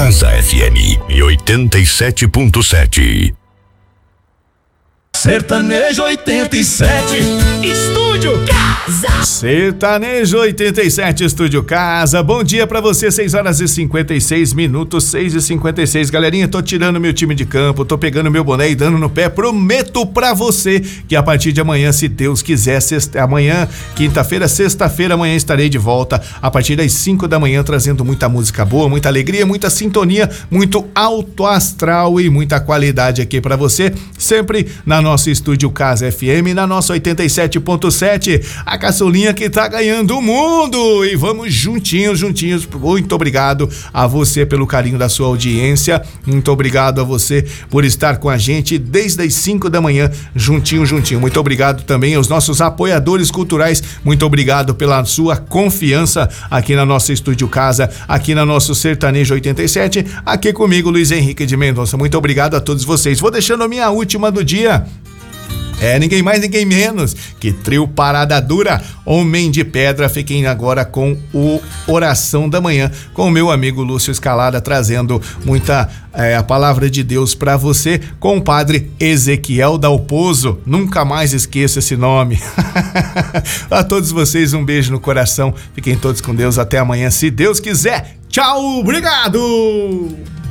Casa FM 87.7. Sertanejo 87, Estúdio Casa. Sertanejo 87, Estúdio Casa. Bom dia pra você, 6h56, 6h56. Galerinha, tô tirando meu time de campo, tô pegando meu boné e dando no pé. Prometo pra você que a partir de amanhã, se Deus quiser, amanhã, quinta-feira, sexta-feira, amanhã estarei de volta a partir das 5 da manhã, trazendo muita música boa, muita alegria, muita sintonia, muito alto astral e muita qualidade aqui pra você, sempre na nosso Estúdio Casa FM, na nossa 87.7, a caçulinha que tá ganhando o mundo. E vamos juntinhos. Muito obrigado a você pelo carinho da sua audiência, muito obrigado a você por estar com a gente desde as 5 da manhã, juntinho. Muito obrigado também aos nossos apoiadores culturais, muito obrigado pela sua confiança aqui na nossa Estúdio Casa, aqui na nosso Sertanejo 87, aqui comigo, Luiz Henrique de Mendonça. Muito obrigado a todos vocês. Vou deixando a minha última do dia. Ninguém mais, ninguém menos que trio Parada Dura, Homem de Pedra. Fiquem agora com o Oração da Manhã, com o meu amigo Lúcio Escalada, trazendo muita a palavra de Deus pra você, com o padre Ezequiel Dalpozo. Nunca mais esqueça esse nome. A todos vocês, um beijo no coração. Fiquem todos com Deus. Até amanhã, se Deus quiser. Tchau, obrigado!